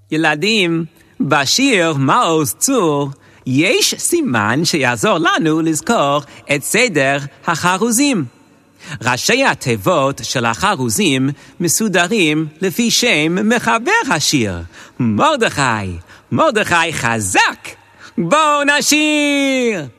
ילדים, בשיר מעוז צור יש סימן שיעזור לנו לזכור את סדר החרוזים. ראשי התיבות של החרוזים מסודרים לפי שם מחבר השיר, מרדכי. מרדכי חזק! בואו נשיר!